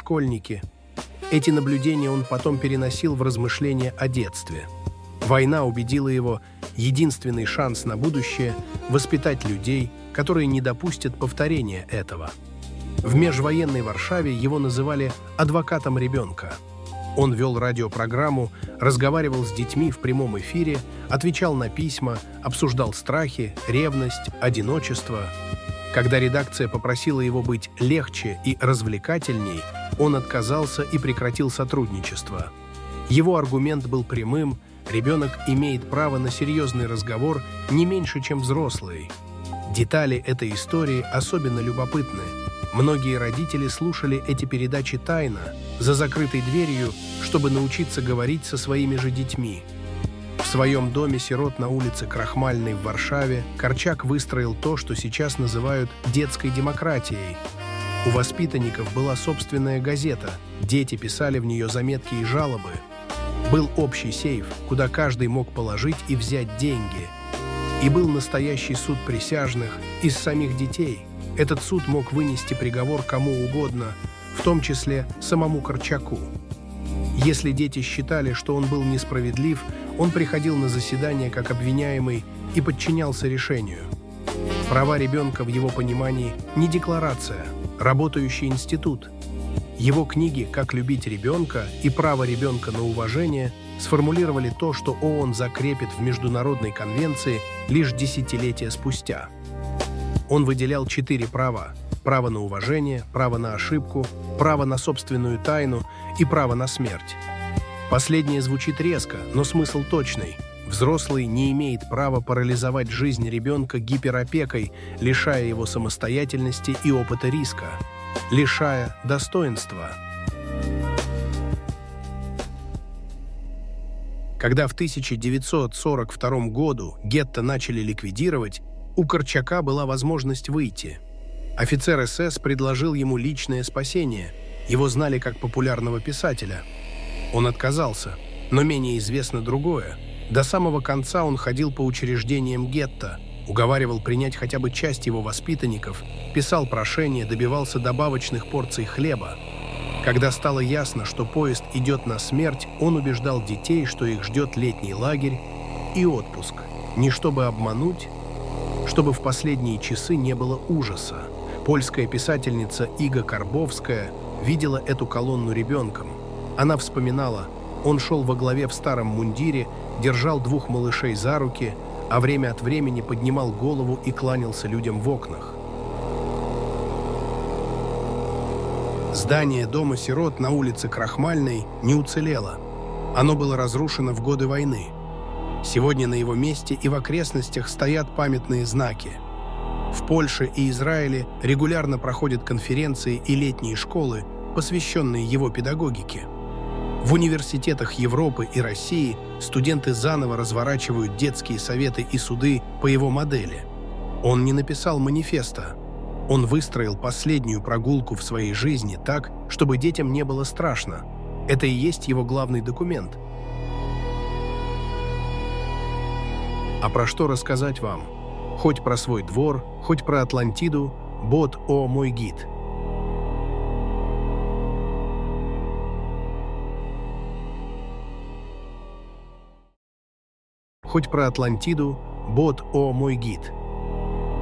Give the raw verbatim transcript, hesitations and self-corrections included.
школьники. Эти наблюдения он потом переносил в размышления о детстве. Война убедила его: единственный шанс на будущее – воспитать людей, которые не допустят повторения этого. В межвоенной Варшаве его называли «адвокатом ребенка». Он вел радиопрограмму, разговаривал с детьми в прямом эфире, отвечал на письма, обсуждал страхи, ревность, одиночество. Когда редакция попросила его быть легче и развлекательней, он отказался и прекратил сотрудничество. Его аргумент был прямым: ребенок имеет право на серьезный разговор не меньше, чем взрослый. Детали этой истории особенно любопытны. Многие родители слушали эти передачи тайно, за закрытой дверью, чтобы научиться говорить со своими же детьми. В своем доме сирот на улице Крахмальной в Варшаве Корчак выстроил то, что сейчас называют детской демократией. У воспитанников была собственная газета, дети писали в нее заметки и жалобы. Был общий сейф, куда каждый мог положить и взять деньги. И был настоящий суд присяжных из самих детей. Этот суд мог вынести приговор кому угодно, в том числе самому Корчаку. Если дети считали, что он был несправедлив, он приходил на заседание как обвиняемый и подчинялся решению. Права ребенка в его понимании не декларация, работающий институт. Его книги «Как любить ребенка» и «Право ребенка на уважение» сформулировали то, что ООН закрепит в Международной конвенции лишь десятилетия спустя. Он выделял четыре права: право на уважение, право на ошибку, право на собственную тайну и право на смерть. Последнее звучит резко, но смысл точный. Взрослый не имеет права парализовать жизнь ребенка гиперопекой, лишая его самостоятельности и опыта риска, лишая достоинства. Когда в тысяча девятьсот сорок втором году гетто начали ликвидировать, у Корчака была возможность выйти. Офицер СС предложил ему личное спасение. Его знали как популярного писателя. Он отказался, но менее известно другое. До самого конца он ходил по учреждениям гетто, уговаривал принять хотя бы часть его воспитанников, писал прошения, добивался добавочных порций хлеба. Когда стало ясно, что поезд идет на смерть, он убеждал детей, что их ждет летний лагерь и отпуск. Не чтобы обмануть, чтобы в последние часы не было ужаса. Польская писательница Ига Карбовская видела эту колонну ребенком. Она вспоминала: он шел во главе в старом мундире, держал двух малышей за руки, а время от времени поднимал голову и кланялся людям в окнах. Здание дома сирот на улице Крахмальной не уцелело. Оно было разрушено в годы войны. Сегодня на его месте и в окрестностях стоят памятные знаки. В Польше и Израиле регулярно проходят конференции и летние школы, посвященные его педагогике. В университетах Европы и России студенты заново разворачивают детские советы и суды по его модели. Он не написал манифеста. Он выстроил последнюю прогулку в своей жизни так, чтобы детям не было страшно. Это и есть его главный документ. А про что рассказать вам? Хоть про свой двор, хоть про Атлантиду, бот о мой гид. Хоть про Атлантиду, бот о мой гид.